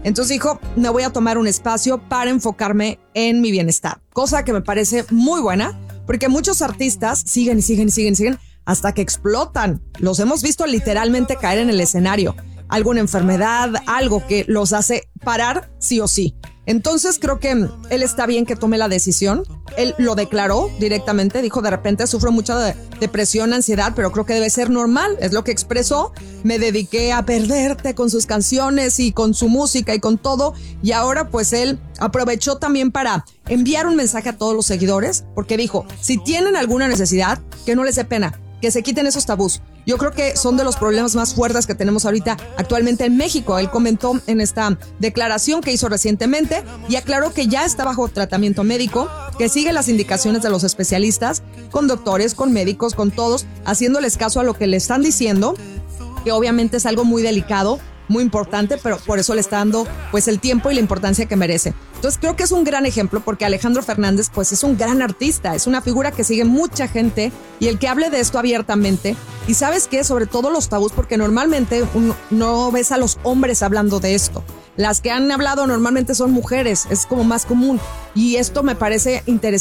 Entonces dijo, me voy a tomar un espacio para enfocarme en mi bienestar. Cosa que me parece muy buena, porque muchos artistas siguen hasta que explotan. Los hemos visto literalmente caer en el escenario. Alguna enfermedad, algo que los hace parar sí o sí. Entonces creo que él está bien que tome la decisión. Él lo declaró directamente, dijo de repente sufro mucha depresión, ansiedad, pero creo que debe ser normal, es lo que expresó. Me dediqué a perderte con sus canciones y con su música y con todo, y ahora pues él aprovechó también para enviar un mensaje a todos los seguidores, porque dijo, si tienen alguna necesidad, que no les dé pena, que se quiten esos tabús. Yo creo que son de los problemas más fuertes que tenemos ahorita actualmente en México. Él comentó en esta declaración que hizo recientemente y aclaró que ya está bajo tratamiento médico, que sigue las indicaciones de los especialistas, con doctores, con médicos, con todos, haciéndoles caso a lo que le están diciendo, que obviamente es algo muy delicado, muy importante, pero por eso le está dando pues el tiempo y la importancia que merece. Entonces creo que es un gran ejemplo porque Alejandro Fernández pues es un gran artista, es una figura que sigue mucha gente y el que hable de esto abiertamente. Y ¿sabes qué? Sobre todo los tabús, porque normalmente no ves a los hombres hablando de esto. Las que han hablado normalmente son mujeres, es como más común. Y esto me parece interesante